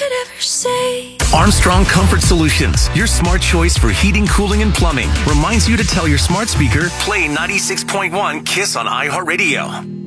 could ever say. Armstrong Comfort Solutions, your smart choice for heating, cooling, and plumbing, reminds you to tell your smart speaker, play 96.1 KISS on iHeartRadio.